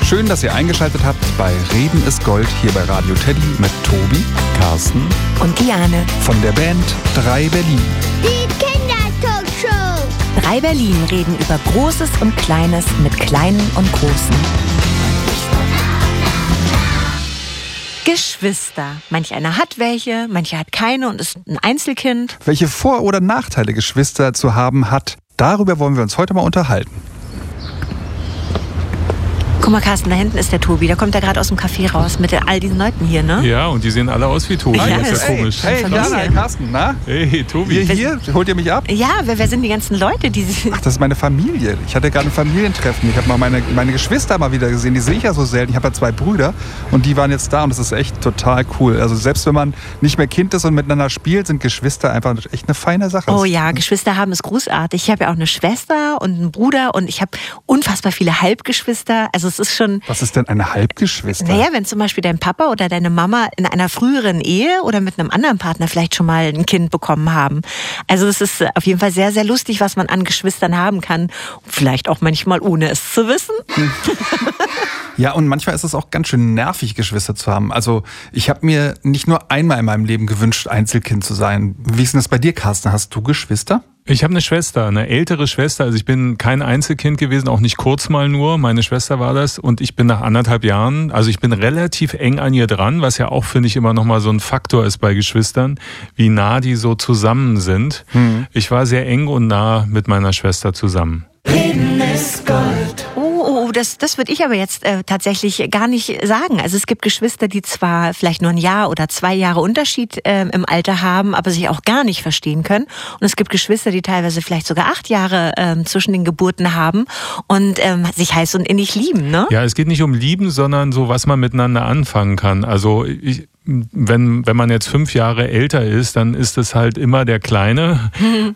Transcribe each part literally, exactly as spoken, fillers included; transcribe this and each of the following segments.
Schön, dass ihr eingeschaltet habt bei Reden ist Gold hier bei Radio Teddy mit Tobi, Carsten und Diane von der Band drei Berlin. Die Kindertalkshow. drei Berlin reden über Großes und Kleines mit Kleinen und Großen. Geschwister. Manch einer hat welche, manche hat keine und ist ein Einzelkind. Welche Vor- oder Nachteile Geschwister zu haben hat, darüber wollen wir uns heute mal unterhalten. Guck mal, Carsten, da hinten ist der Tobi. Der kommt ja gerade aus dem Café raus mit all diesen Leuten hier, ne? Ja, und die sehen alle aus wie Tobi. Ja, das ist ja hey, komisch. Hey, Diana, Carsten, na? Hey, Tobi. Wir hier? Holt ihr mich ab? Ja, wer, wer sind die ganzen Leute, die... Ach, das ist meine Familie. Ich hatte gerade ein Familientreffen. Ich habe mal meine, meine Geschwister mal wieder gesehen. Die sehe ich ja so selten. Ich habe ja zwei Brüder und die waren jetzt da und das ist echt total cool. Also selbst wenn man nicht mehr Kind ist und miteinander spielt, sind Geschwister einfach echt eine feine Sache. Oh ja, Geschwister haben ist großartig. Ich habe ja auch eine Schwester und einen Bruder und ich habe unfassbar viele Halbgeschwister. Also es ist schon... Was ist denn eine Halbgeschwister? Naja, wenn zum Beispiel dein Papa oder deine Mama in einer früheren Ehe oder mit einem anderen Partner vielleicht schon mal ein Kind bekommen haben. Also es ist auf jeden Fall sehr, sehr lustig, was man an Geschwistern haben kann. Vielleicht auch manchmal ohne es zu wissen. Ja, und manchmal ist es auch ganz schön nervig, Geschwister zu haben. Also ich habe mir nicht nur einmal in meinem Leben gewünscht, Einzelkind zu sein. Wie ist denn das bei dir, Carsten? Hast du Geschwister? Ich habe eine Schwester, eine ältere Schwester. Also ich bin kein Einzelkind gewesen, auch nicht kurz mal nur. Meine Schwester war das und ich bin nach anderthalb Jahren, also ich bin relativ eng an ihr dran, was ja auch, finde ich, immer nochmal so ein Faktor ist bei Geschwistern, wie nah die so zusammen sind. Hm. Ich war sehr eng und nah mit meiner Schwester zusammen. Reden ist Gold. Oh, oh, das, das würde ich aber jetzt äh, tatsächlich gar nicht sagen. Also es gibt Geschwister, die zwar vielleicht nur ein Jahr oder zwei Jahre Unterschied äh, im Alter haben, aber sich auch gar nicht verstehen können. Und es gibt Geschwister, die teilweise vielleicht sogar acht Jahre äh, zwischen den Geburten haben und ähm, sich heiß und innig lieben, ne? Ja, es geht nicht um Lieben, sondern so, was man miteinander anfangen kann. Also ich... Wenn, wenn man jetzt fünf Jahre älter ist, dann ist es halt immer der Kleine, mhm.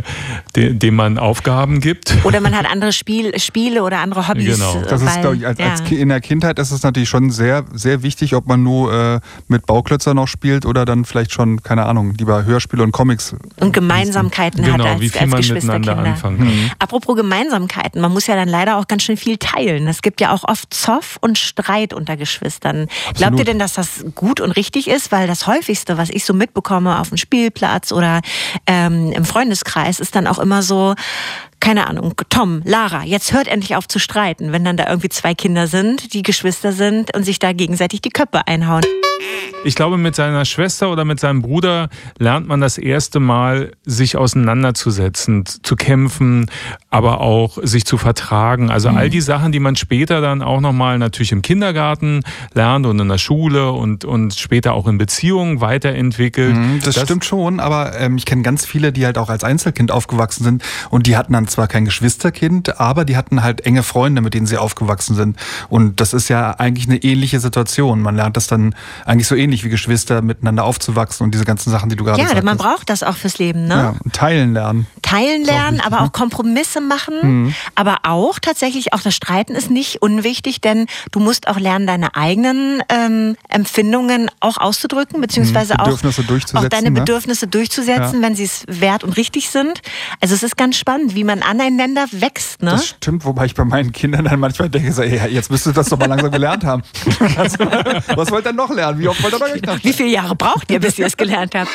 dem, dem man Aufgaben gibt. Oder man hat andere Spiel, Spiele oder andere Hobbys. Genau. Das ist, glaube ich, als, ja. als in der Kindheit ist es natürlich schon sehr, sehr wichtig, ob man nur äh, mit Bauklötzern noch spielt oder dann vielleicht schon, keine Ahnung, lieber Hörspiele und Comics. Und Gemeinsamkeiten genau, hat als, wie viel als man Geschwisterkinder. miteinander anfangen. Mhm. Apropos Gemeinsamkeiten, man muss ja dann leider auch ganz schön viel teilen. Es gibt ja auch oft Zoff und Streit unter Geschwistern. Absolut. Glaubt ihr denn, dass das gut und richtig ist? Weil das häufigste, was ich so mitbekomme auf dem Spielplatz oder ähm, im Freundeskreis, ist dann auch immer so, keine Ahnung, Tom, Lara, jetzt hört endlich auf zu streiten, wenn dann da irgendwie zwei Kinder sind, die Geschwister sind und sich da gegenseitig die Köpfe einhauen. Ich glaube, mit seiner Schwester oder mit seinem Bruder lernt man das erste Mal, sich auseinanderzusetzen, zu kämpfen, aber auch sich zu vertragen. Also mhm. all die Sachen, die man später dann auch nochmal natürlich im Kindergarten lernt und in der Schule und, und später auch in Beziehungen weiterentwickelt. Mhm, das, das stimmt schon, aber ähm, ich kenne ganz viele, die halt auch als Einzelkind aufgewachsen sind und die hatten dann zwar kein Geschwisterkind, aber die hatten halt enge Freunde, mit denen sie aufgewachsen sind. Und das ist ja eigentlich eine ähnliche Situation. Man lernt das dann eigentlich so ähnlich wie Geschwister miteinander aufzuwachsen und diese ganzen Sachen, die du gerade ja, sagtest. Ja, man braucht das auch fürs Leben, ne? Ja, teilen lernen. Teilen lernen, auch aber auch Kompromisse machen. Mhm. Aber auch tatsächlich, auch das Streiten ist nicht unwichtig, denn du musst auch lernen, deine eigenen ähm, Empfindungen auch auszudrücken, beziehungsweise mhm. Bedürfnisse auch, durchzusetzen, auch deine ne? Bedürfnisse durchzusetzen, ja. wenn sie es wert und richtig sind. Also es ist ganz spannend, wie man aneinander wächst, ne? Das stimmt, wobei ich bei meinen Kindern dann manchmal denke, so, ey, jetzt müsst ihr das doch mal langsam gelernt haben. Also, was wollt ihr noch lernen? Wie oft wollt ihr euch noch? Wie viele Jahre braucht ihr, bis ihr es gelernt habt?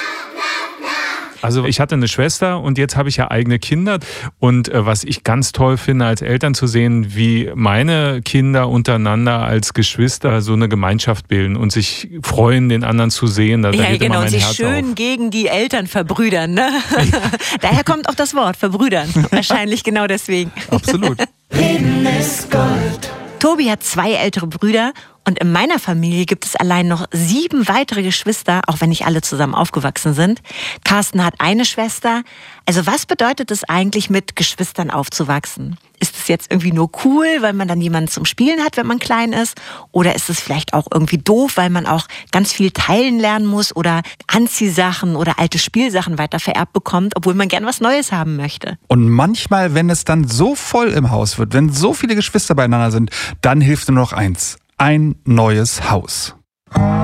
Also ich hatte eine Schwester und jetzt habe ich ja eigene Kinder und äh, was ich ganz toll finde als Eltern zu sehen, wie meine Kinder untereinander als Geschwister so eine Gemeinschaft bilden und sich freuen, den anderen zu sehen. Da, ja, da geht genau, immer mein und sich Herz schön auf. gegen die Eltern verbrüdern. Ne? Daher kommt auch das Wort, verbrüdern. Wahrscheinlich genau deswegen. Absolut. Reden ist Gold. Tobi hat zwei ältere Brüder und in meiner Familie gibt es allein noch sieben weitere Geschwister, auch wenn nicht alle zusammen aufgewachsen sind. Carsten hat eine Schwester. Also was bedeutet es eigentlich, mit Geschwistern aufzuwachsen? Ist es jetzt irgendwie nur cool, weil man dann jemanden zum Spielen hat, wenn man klein ist? Oder ist es vielleicht auch irgendwie doof, weil man auch ganz viel teilen lernen muss oder Anziehsachen oder alte Spielsachen weiter vererbt bekommt, obwohl man gern was Neues haben möchte? Und manchmal, wenn es dann so voll im Haus wird, wenn so viele Geschwister beieinander sind, dann hilft nur noch eins: ein neues Haus.